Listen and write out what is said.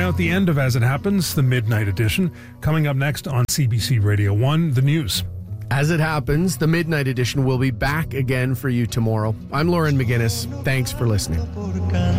out the end of As It Happens, the Midnight Edition. Coming up next on CBC Radio 1, the news. As It Happens, the Midnight Edition will be back again for you tomorrow. I'm Lauren McGinnis. Thanks for listening.